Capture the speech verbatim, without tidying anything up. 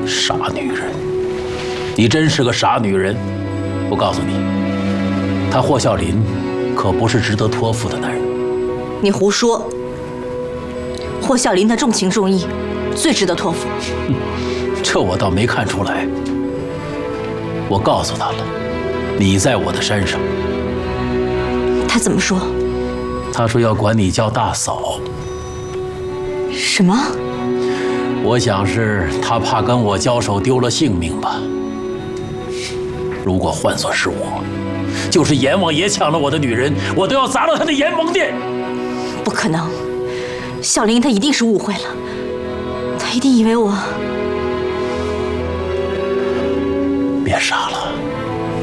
傻女人，你真是个傻女人！我告诉你，他霍啸林可不是值得托付的男人。 你胡说！霍啸林他重情重义，最值得托付。 这我倒没看出来。我告诉他了，你在我的山上。 他怎么说？ 他说要管你叫大嫂。 什么？ 我想是他怕跟我交手丢了性命吧。如果换作是我，就是阎王爷抢了我的女人，我都要砸了他的阎王殿。 不可能，啸林他一定是误会了，他一定以为我…… 别傻了。